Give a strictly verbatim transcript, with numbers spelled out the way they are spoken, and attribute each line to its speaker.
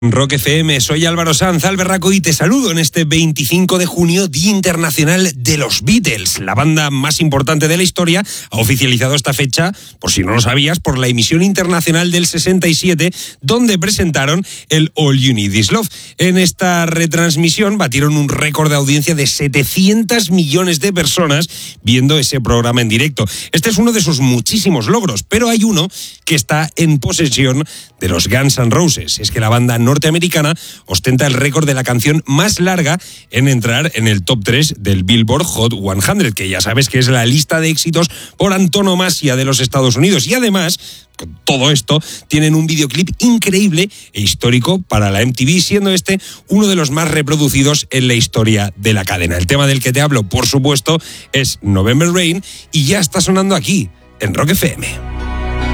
Speaker 1: Rock F M, soy Álvaro Sanz, Alberraco, y te saludo en este veinticinco de junio, Día Internacional de los Beatles. La banda más importante de la historia ha oficializado esta fecha, por si no lo sabías, por la emisión internacional del sesenta y siete, donde presentaron el All You Need Is Love. En esta retransmisión batieron un récord de audiencia de setecientos millones de personas viendo ese programa en directo. Este es uno de sus muchísimos logros, pero hay uno que está en posesión de los Guns N' Roses. Es que la banda norteamericana ostenta el récord de la canción más larga en entrar en el top tres del Billboard Hot cien, que ya sabes que es la lista de éxitos por antonomasia de los Estados Unidos. Y además, con todo esto, tienen un videoclip increíble e histórico para la M T V, siendo este uno de los más reproducidos en la historia de la cadena. El tema del que te hablo, por supuesto, es November Rain, y ya está sonando aquí, en Rock F M.